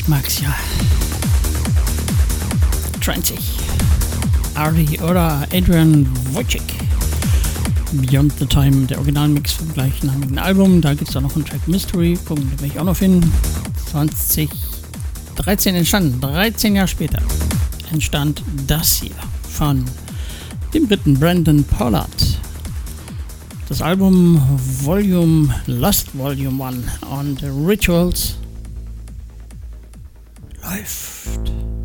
Ich mag's ja. Trancy, Artie oder Adrian Wojcik. Beyond the Time, der Originalmix vom gleichnamigen Album. Da gibt es auch noch einen Track Mystery. Gucken, da will ich auch noch hin. 2013 entstanden, 13 Jahre später entstand das hier von dem Briten Brandon Pollard. Das Album Lost Volume 1 und Rituals läuft.